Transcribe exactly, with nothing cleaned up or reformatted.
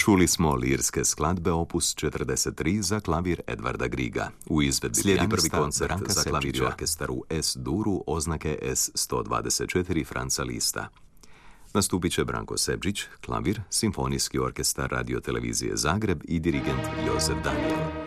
Čuli smo lirske skladbe opus četrdeset tri za klavir Edvarda Griga. U izvedbi Slijedi prvi pijanista koncert Branka za klavir i Sepčića. orkestar u S-duru oznake S sto dvadeset četiri Franca Lista. Nastupit će Branko Sepčić, klavir, Simfonijski orkestar Radio Televizije Zagreb i dirigent Josef Daniel.